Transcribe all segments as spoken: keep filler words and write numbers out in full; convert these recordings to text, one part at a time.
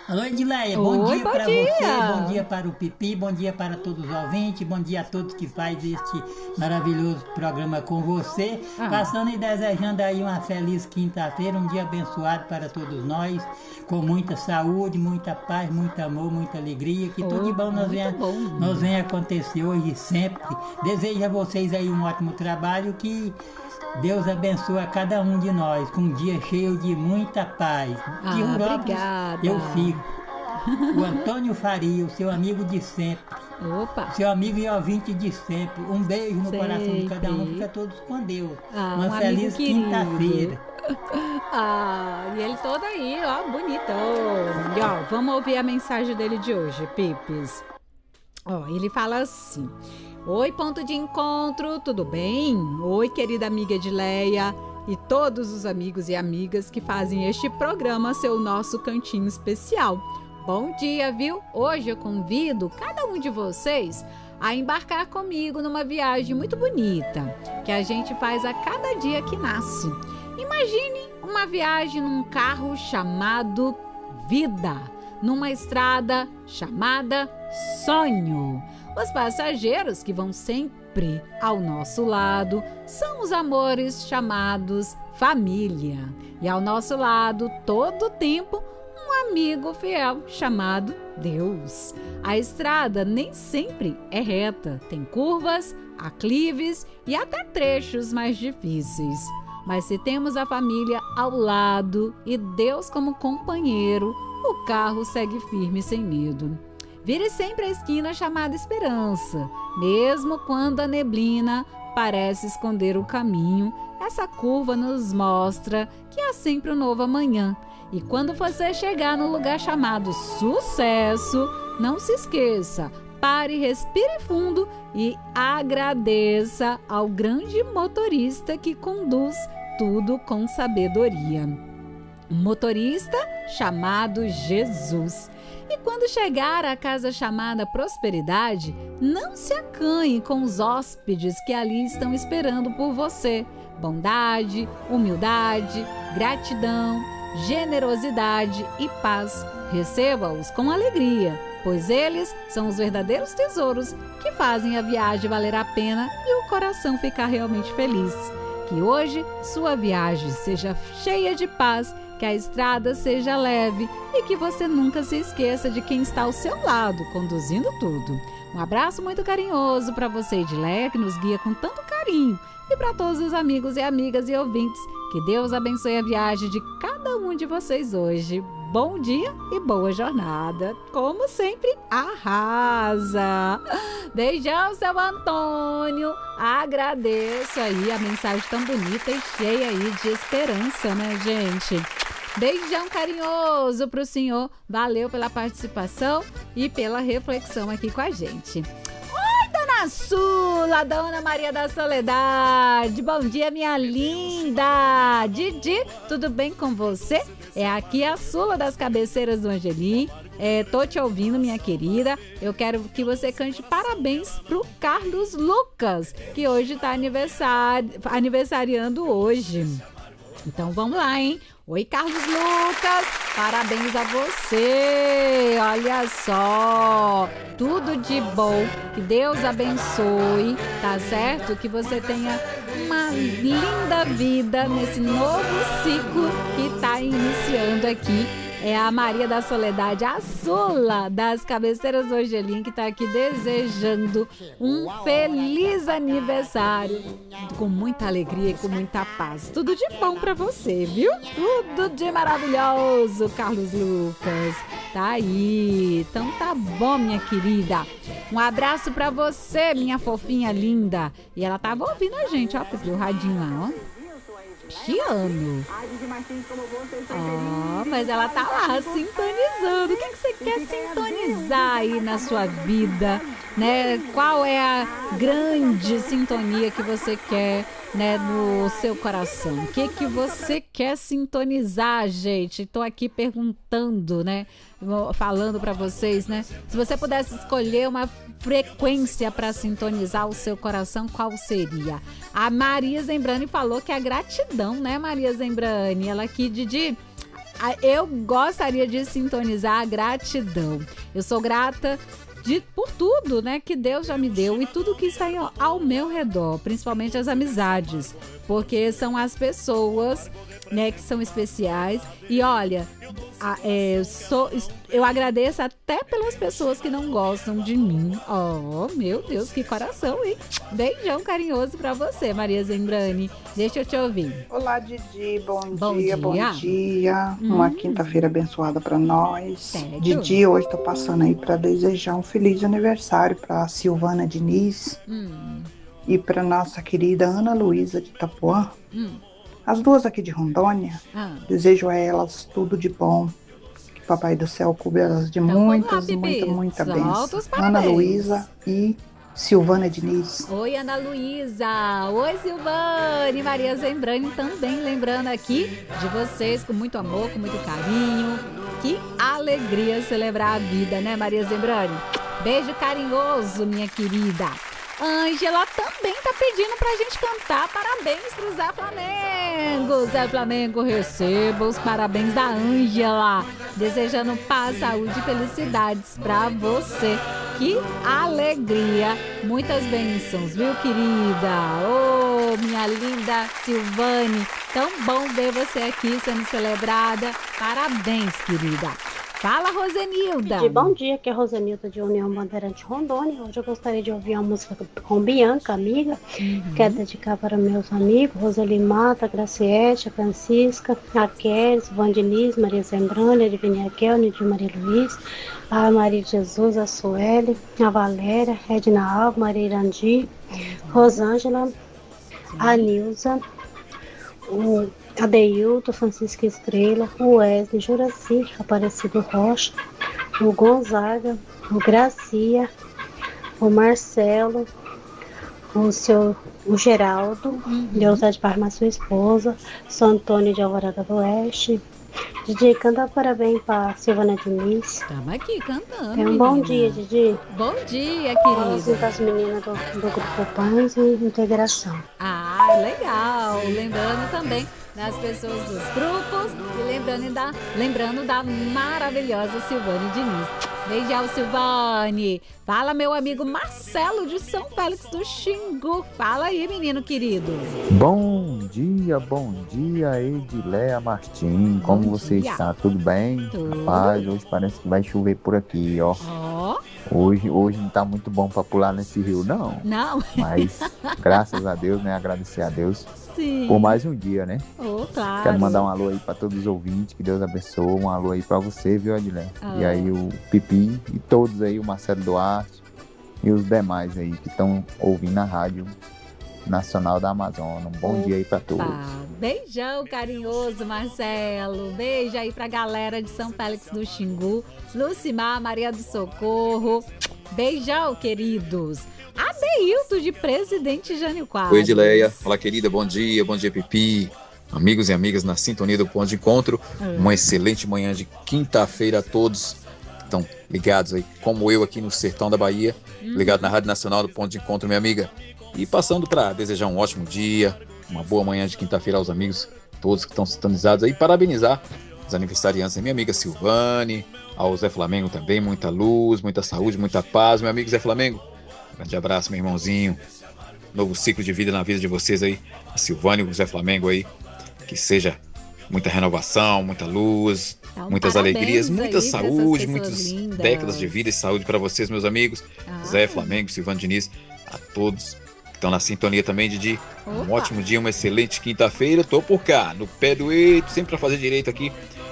Alô, Edileia, bom Oi, dia bom para dia. você, bom dia para o Pipi, bom dia para todos os ouvintes, bom dia a todos que fazem este maravilhoso programa com você, Ah. passando e desejando aí uma feliz quinta-feira, um dia abençoado para todos nós, com muita saúde, muita paz, muito amor, muita alegria, que tudo de bom nos venha, bom. nos venha acontecer hoje e sempre. Desejo a vocês aí um ótimo trabalho, que Deus abençoe a cada um de nós, com um dia cheio de muita paz. Ah, De Rurópolis, obrigada. eu fico. O Antônio Faria, o seu amigo de sempre. Opa. Seu amigo e ouvinte de sempre. Um beijo no Sempre. coração de cada um. Fica todos com Deus. Ah, Uma um feliz amigo querido. quinta-feira. Ah, e ele todo aí, ó, bonitão. E ó, vamos ouvir a mensagem dele de hoje, Pipes. Ó, ele fala assim: oi, ponto de encontro, tudo bem? Oi, querida amiga Edileia e todos os amigos e amigas que fazem este programa ser o nosso cantinho especial. Bom dia, viu? Hoje eu convido cada um de vocês a embarcar comigo numa viagem muito bonita que a gente faz a cada dia que nasce. Imagine uma viagem num carro chamado Vida, numa estrada chamada Sonho. Os passageiros que vão sempre ao nosso lado são os amores chamados família. E ao nosso lado, todo o tempo, um amigo fiel chamado Deus. A estrada nem sempre é reta, tem curvas, aclives e até trechos mais difíceis. Mas se temos a família ao lado e Deus como companheiro, o carro segue firme sem medo. Vire sempre a esquina chamada Esperança. Mesmo quando a neblina parece esconder o caminho, essa curva nos mostra que há sempre um novo amanhã. E quando você chegar no lugar chamado Sucesso, não se esqueça, pare, respire fundo e agradeça ao grande motorista que conduz tudo com sabedoria. Um motorista chamado Jesus. E quando chegar à casa chamada Prosperidade, não se acanhe com os hóspedes que ali estão esperando por você. Bondade, humildade, gratidão, generosidade e paz. Receba-os com alegria, pois eles são os verdadeiros tesouros que fazem a viagem valer a pena e o coração ficar realmente feliz. Que hoje sua viagem seja cheia de paz, que a estrada seja leve e que você nunca se esqueça de quem está ao seu lado, conduzindo tudo. Um abraço muito carinhoso para você, Edileia, que nos guia com tanto carinho, e para todos os amigos e amigas e ouvintes. Que Deus abençoe a viagem de cada um de vocês hoje. Bom dia e boa jornada. Como sempre, arrasa! Beijão, seu Antônio. Agradeço aí a mensagem tão bonita e cheia aí de esperança, né, gente? Beijão carinhoso pro senhor. Valeu pela participação e pela reflexão aqui com a gente. Oi, Dona Sula, Dona Maria da Soledade. Bom dia, minha linda. Didi, tudo bem com você? É aqui a Sula das Cabeceiras do Angelim. É, tô te ouvindo, minha querida. Eu quero que você cante parabéns pro Carlos Lucas, que hoje tá aniversário, aniversariando hoje. Então vamos lá, hein? Oi, Carlos Lucas, parabéns a você. Olha só, tudo de bom, que Deus abençoe, tá certo? Que você tenha uma linda vida nesse novo ciclo que tá iniciando aqui. É a Maria da Soledade, a Sula das Cabeceiras do Angelim, que está aqui desejando um feliz aniversário, com muita alegria e com muita paz. Tudo de bom para você, viu? Tudo de maravilhoso, Carlos Lucas. Tá aí. Então tá bom, minha querida. Um abraço para você, minha fofinha linda. E ela tava ouvindo a gente, ó, Pipi, o radinho lá, ó. Chiano. Ó, oh, mas ela tá lá sintonizando. O que, que você quer sintonizar aí na sua vida, né? Qual é a grande sintonia que você quer, né, no seu coração? O que que você quer sintonizar, gente? Tô aqui perguntando, né? Falando para vocês, né? Se você pudesse escolher uma frequência para sintonizar o seu coração, qual seria? A Maria Zembrani falou que é a gratidão, né, Maria Zembrani? Ela aqui, Didi, eu gostaria de sintonizar a gratidão. Eu sou grata de, por tudo, né, que Deus já me deu e tudo que está ao meu redor, principalmente as amizades, porque são as pessoas, né, que são especiais. E olha, a, é, eu, sou, eu agradeço até pelas pessoas que não gostam de mim. Oh, meu Deus, que coração, hein? Beijão carinhoso pra você, Maria Zembrani. Deixa eu te ouvir. Olá, Didi. Bom, bom dia, dia, bom dia. Hum. Uma quinta-feira abençoada pra nós. Sério? Didi, hoje tô passando aí pra desejar um feliz aniversário pra Silvana Diniz hum. e pra nossa querida Ana Luísa de Itapuã. Hum. As duas aqui de Rondônia, ah. desejo a elas tudo de bom. Que Papai do Céu cubra elas de então, muitas, lá, muita, muita bênção. Ana Parabéns. Luísa e Silvana Diniz. Oi, Ana Luísa. Oi, Silvane. Maria Zembrani também lembrando aqui de vocês com muito amor, com muito carinho. Que alegria celebrar a vida, né, Maria Zembrani? Beijo carinhoso, minha querida. Ângela também tá pedindo pra gente cantar parabéns pro Zé Flamengo. Zé Flamengo, receba os parabéns da Ângela. Desejando paz, saúde e felicidades pra você. Que alegria. Muitas bênçãos, viu, querida? Oh, minha linda Silvane. Tão bom ver você aqui sendo celebrada. Parabéns, querida. Fala, Rosenilda. De bom dia, aqui é a Rosenilda de União Bandeirante Rondônia. Hoje eu gostaria de ouvir uma música com Bianca, amiga. Uhum. Quero dedicar para meus amigos, Roseli Mata, Graciete, a Francisca, a Kéris, Vandiniz, Maria Zembrani, a Divina Kelly, de Maria Luiz, a Maria de Jesus, a Sueli, a Valéria, Edna Alva, Maria Irandi, uhum. Rosângela, a Nilza, o Adeilton, Francisca Estrela, o Wesley, Juraci, Aparecido Rocha, o Gonzaga, o Gracia, o Marcelo, o seu o Geraldo, uhum. Deus é de Parma, sua esposa, São Antônio de Alvorada do Oeste. Didi, canta parabéns para Silvana Diniz. Estamos aqui cantando. É um bom dia, Didi. Bom dia, querida. Para as meninas do, do Grupo Pães e Integração. Ah, legal. Lembrando também das pessoas dos grupos e lembrando da, lembrando da maravilhosa Silvane Diniz. Beijão, Silvane. Fala, meu amigo Marcelo de São Félix do Xingu. Fala aí, menino querido. Bom dia, bom dia, Edileia Martim. Como bom você dia. Está? Tudo bem? Tudo. Rapaz, hoje parece que vai chover por aqui, ó. Ó. Hoje, hoje não tá muito bom pra pular nesse rio, não. Não. Mas, graças a Deus, né? Agradecer a Deus. Sim. Por mais um dia, né? Oh, claro. Quero mandar um alô aí pra todos os ouvintes, que Deus abençoe. Um alô aí pra você, viu, Edileia? Oh. E aí o Pipi e todos aí, o Marcelo Duarte e os demais aí que estão ouvindo a Rádio Nacional da Amazônia. Um bom Opa. dia aí pra todos. Beijão carinhoso, Marcelo. Beijo aí pra galera de São Félix do Xingu, Lucimar, Maria do Socorro. Beijão, queridos. Adeilton de Presidente Jânio Quadros. Oi, Edileia. Olá, querida. Bom dia. Bom dia, Pipi. Amigos e amigas na sintonia do Ponto de Encontro. Hum. Uma excelente manhã de quinta-feira a todos que estão ligados aí, como eu aqui no sertão da Bahia, hum. ligado na Rádio Nacional do Ponto de Encontro, minha amiga. E passando para desejar um ótimo dia, uma boa manhã de quinta-feira aos amigos todos que estão sintonizados aí. Parabenizar os aniversariantes, minha amiga Silvane, ao Zé Flamengo também, muita luz, muita saúde, muita paz, meu amigo Zé Flamengo. Grande abraço, meu irmãozinho. Novo ciclo de vida na vida de vocês aí. A Silvane e o Zé Flamengo aí. Que seja muita renovação, muita luz, então, muitas alegrias, muita saúde, muitas lindas. Décadas de vida e saúde para vocês, meus amigos. Ah. Zé Flamengo, Silvane Diniz, a todos que estão na sintonia também, Didi. Opa. Um ótimo dia, uma excelente quinta-feira. Tô por cá, no pé do eito, sempre para fazer direito aqui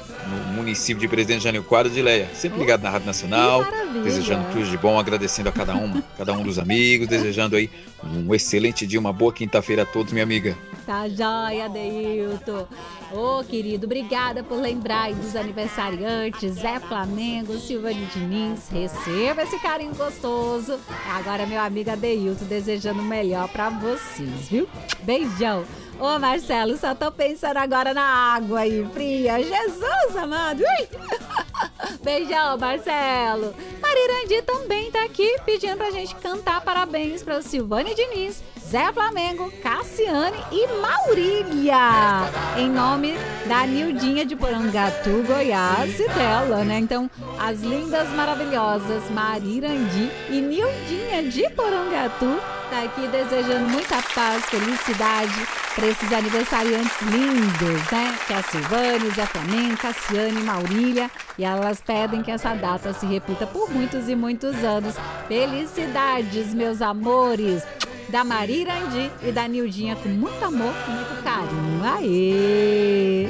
no município de Presidente Jânio Quadros, de Leia, sempre ligado na Rádio Nacional, desejando tudo de bom, agradecendo a cada um, cada um dos amigos, desejando aí um excelente dia, uma boa quinta-feira a todos, minha amiga. Tá joia, Adeilton. Ô, oh, querido, obrigada por lembrar aí dos aniversariantes, Zé Flamengo, Silvane Diniz, receba esse carinho gostoso. Agora meu amigo Adeilton desejando o melhor pra vocês, viu? Beijão. Ô, Marcelo, só tô pensando agora na água aí, fria. Jesus, amado. Ui. Beijão, Marcelo. Marirandi também tá aqui pedindo pra gente cantar parabéns pra Silvane Diniz, Zé Flamengo, Cassiane e Maurília, em nome da Nildinha de Porangatu, Goiás, e dela, né? Então, as lindas, maravilhosas Marirandi e Nildinha de Porangatu tá aqui desejando muita paz, felicidade para esses aniversariantes lindos, né? Que é a Silvane, Zé Flamengo, Cassiane e Maurília, e elas pedem que essa data se repita por muitos e muitos anos. Felicidades, meus amores, da Marirandi e da Nildinha, com muito amor, com muito carinho. Aê!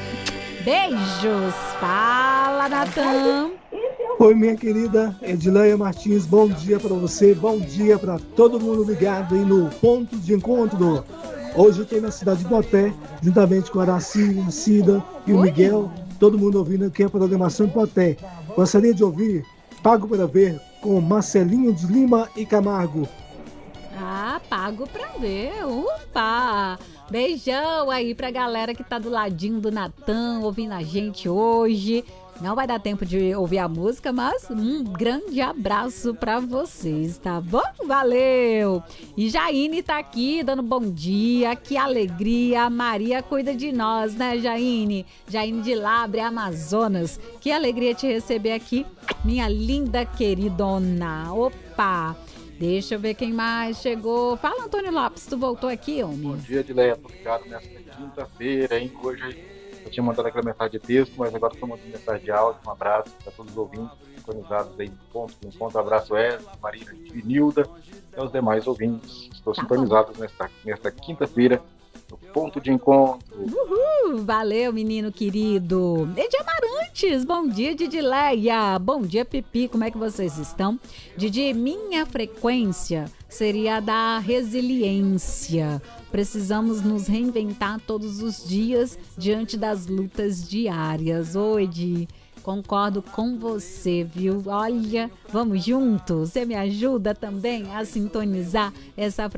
Beijos! Fala, Natan! Oi, minha querida Edileia Martins, bom dia para você, bom dia para todo mundo ligado aí no Ponto de Encontro. Hoje eu estou na cidade de Poté, juntamente com a Araci, a Cida e o Oi. Miguel, todo mundo ouvindo aqui a programação de Poté. Gostaria de ouvir Pago para Ver com Marcelinho de Lima e Camargo. Ah, pago pra ver, upa! Beijão aí pra galera que tá do ladinho do Natan, ouvindo a gente hoje. Não vai dar tempo de ouvir a música, mas um grande abraço pra vocês, tá bom? Valeu! E Jaine tá aqui dando bom dia, que alegria, a Maria cuida de nós, né, Jaine? Jaine de Labre, Amazonas, que alegria te receber aqui, minha linda queridona. Opa! Deixa eu ver quem mais chegou. Fala, Antônio Lopes, tu voltou aqui, homem? Bom dia, Edileia, tô ligado nessa quinta-feira, hein? Hoje eu tinha mandado aquela mensagem de texto, mas agora estou mandando mensagem de áudio. Um abraço para todos os ouvintes sintonizados aí no ponto. Um ponto, abraço, Wesley, Maria e Nilda e aos demais ouvintes. Estou tá sintonizados nesta, nesta quinta-feira, no Ponto de Encontro. Uhul, valeu, menino querido. Didi Amarantes, bom dia, Didileia. Bom dia, Pipi, como é que vocês estão? Didi, minha frequência seria a da resiliência. Precisamos nos reinventar todos os dias diante das lutas diárias. Oi, Di, concordo com você, viu? Olha, vamos juntos? Você me ajuda também a sintonizar essa